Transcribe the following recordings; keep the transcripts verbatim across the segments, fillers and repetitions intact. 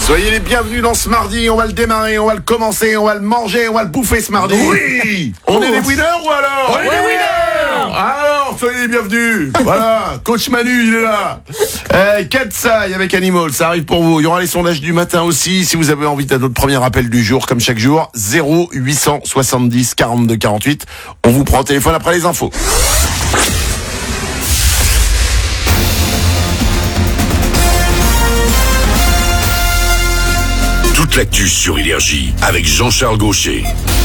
Soyez les bienvenus dans ce mardi, on va le démarrer, on va le commencer, on va le manger, on va le bouffer ce mardi. Oui. On oh. est les winners ou alors? On est les winners. Alors, soyez les bienvenus. Voilà, coach Manu, il est là. Euh, Katsai avec Animal, ça arrive pour vous. Il y aura les sondages du matin aussi, si vous avez envie de notre premier appel du jour, comme chaque jour, zéro huit cent soixante-dix quarante-deux quarante-huit. On vous prend au téléphone après les infos. Toute l'actu sur Énergie avec Jean-Charles Gaucher.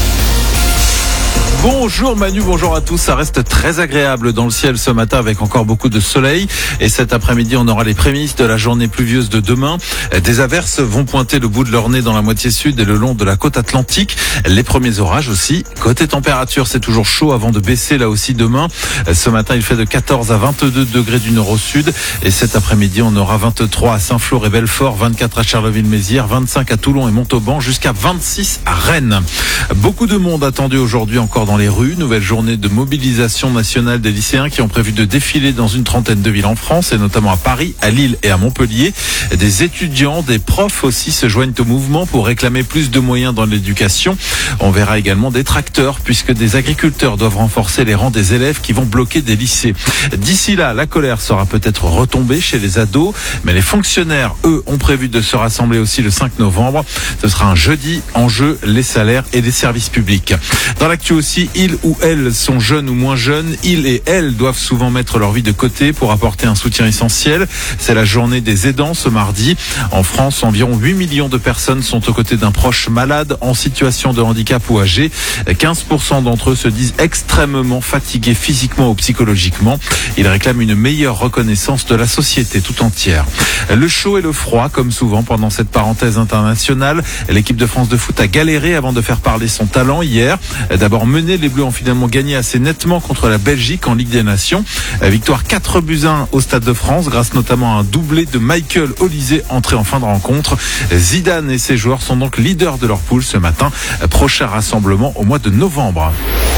Bonjour Manu, bonjour à tous. Ça reste très agréable dans le ciel ce matin avec encore beaucoup de soleil. Et cet après-midi, on aura les prémices de la journée pluvieuse de demain. Des averses vont pointer le bout de leur nez dans la moitié sud et le long de la côte atlantique. Les premiers orages aussi. Côté température, c'est toujours chaud avant de baisser là aussi demain. Ce matin, il fait de quatorze à vingt-deux degrés du nord au sud. Et cet après-midi, on aura vingt-trois à Saint-Flour et Belfort, vingt-quatre à Charleville-Mézières, vingt-cinq à Toulon et Montauban, jusqu'à vingt-six à Rennes. Beaucoup de monde attendu aujourd'hui encore dans les rues. Nouvelle journée de mobilisation nationale des lycéens qui ont prévu de défiler dans une trentaine de villes en France et notamment à Paris, à Lille et à Montpellier. Des étudiants, des profs aussi se joignent au mouvement pour réclamer plus de moyens dans l'éducation. On verra également des tracteurs puisque des agriculteurs doivent renforcer les rangs des élèves qui vont bloquer des lycées. D'ici là, la colère sera peut-être retombée chez les ados, mais les fonctionnaires, eux, ont prévu de se rassembler aussi le cinq novembre. Ce sera un jeudi, en jeu les salaires et les services publics. Dans l'actu aussi, ils ou elles sont jeunes ou moins jeunes. Ils et elles doivent souvent mettre leur vie de côté pour apporter un soutien essentiel. C'est la journée des aidants ce mardi. En France, environ huit millions de personnes sont aux côtés d'un proche malade en situation de handicap ou âgé. quinze pour cent d'entre eux se disent extrêmement fatigués physiquement ou psychologiquement. Ils réclament une meilleure reconnaissance de la société tout entière. Le chaud et le froid, comme souvent pendant cette parenthèse internationale. L'équipe de France de foot a galéré avant de faire parler son talent hier. D'abord mené, les Bleus ont finalement gagné assez nettement contre la Belgique en Ligue des Nations. Victoire quatre buts à un au Stade de France grâce notamment à un doublé de Michael Olise entré en fin de rencontre. Zidane et ses joueurs sont donc leaders de leur poule ce matin. Prochain rassemblement au mois de novembre.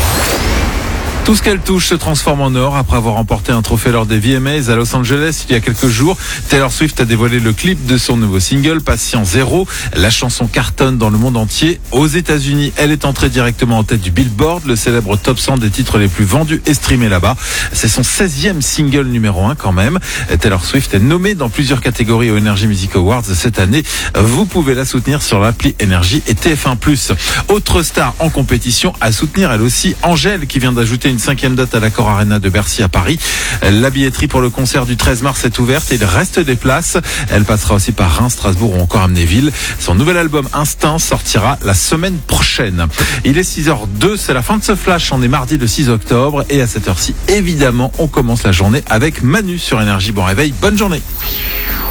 Tout ce qu'elle touche se transforme en or. Après avoir remporté un trophée lors des V M As à Los Angeles il y a quelques jours, Taylor Swift a dévoilé le clip de son nouveau single, Patient Zéro. La chanson cartonne dans le monde entier. Aux États-Unis, elle est entrée directement en tête du Billboard, le célèbre top cent des titres les plus vendus et streamés là-bas. C'est son seizième single numéro un quand même. Taylor Swift est nommée dans plusieurs catégories aux Energy Music Awards cette année. Vous pouvez la soutenir sur l'appli Énergie et T F un plus. Autre star en compétition à soutenir elle aussi, Angèle, qui vient d'ajouter une cinquième date à l'Accor Arena de Bercy à Paris. La billetterie pour le concert du treize mars est ouverte et il reste des places. Elle passera aussi par Reims, Strasbourg ou encore Amnéville. Son nouvel album Instinct sortira la semaine prochaine. Il est six heures deux, c'est la fin de ce flash. On est mardi le six octobre et à cette heure-ci, évidemment, on commence la journée avec Manu sur Énergie. Bon réveil, bonne journée.